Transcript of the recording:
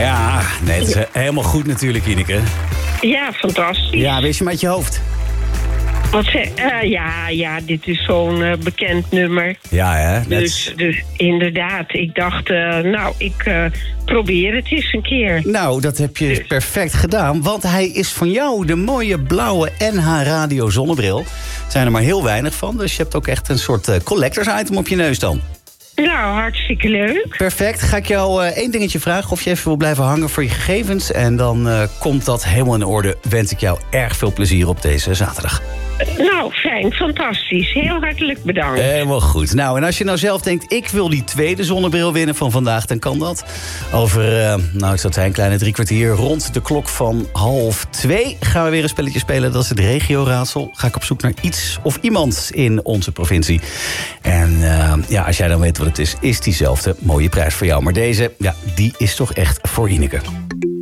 Ja, nee, het is helemaal goed natuurlijk, Ineke. Ja, fantastisch. Ja, wist je hem uit je hoofd? Ja, dit is zo'n bekend nummer. Ja, hè? Dus inderdaad, ik dacht, ik probeer het eens een keer. Nou, dat heb je perfect gedaan, want hij is van jou, de mooie blauwe NH Radio zonnebril. Er zijn er maar heel weinig van, dus je hebt ook echt een soort collectors item op je neus dan. Nou, hartstikke leuk. Perfect. Ga ik jou één dingetje vragen of je even wil blijven hangen voor je gegevens. En dan komt dat helemaal in orde. Wens ik jou erg veel plezier op deze zaterdag. Nou, fijn, fantastisch. Heel hartelijk bedankt. Helemaal goed. Nou, en als je nou zelf denkt, ik wil die tweede zonnebril winnen van vandaag, dan kan dat. Over, ik zou zijn, een kleine 3 kwartier rond de klok van 1:30 gaan we weer een spelletje spelen. Dat is het regioraadsel. Ga ik op zoek naar iets of iemand in onze provincie. En als jij dan weet wat het is diezelfde mooie prijs voor jou. Maar deze, die is toch echt voor Ineke.